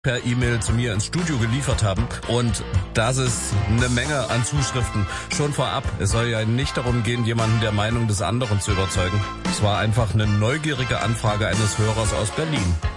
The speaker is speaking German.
per E-Mail zu mir ins Studio geliefert haben. Und das ist eine Menge an Zuschriften. Schon vorab, es soll ja nicht darum gehen, jemanden der Meinung des anderen zu überzeugen. Es war einfach eine neugierige Anfrage eines Hörers aus Berlin.